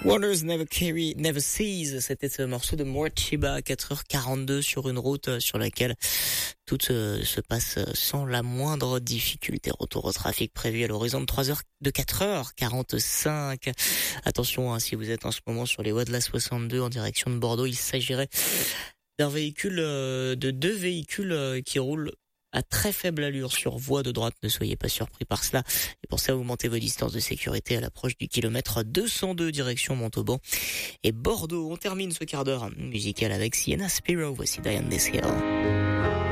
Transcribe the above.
Wonders Never Cease, c'était ce morceau de Mortiba à 4h42 sur une route sur laquelle tout se passe sans la moindre difficulté. Retour au trafic prévu à l'horizon de 4h45. Attention, si vous êtes en ce moment sur les voies de la 62 en direction de Bordeaux, il s'agirait d'un véhicule, de deux véhicules qui roulent à très faible allure sur voie de droite. Ne soyez pas surpris par cela. Et pensez à augmenter vos distances de sécurité à l'approche du kilomètre 202 direction Montauban et Bordeaux. On termine ce quart d'heure musical avec Sienna Spiro. Voici Diane This Hill.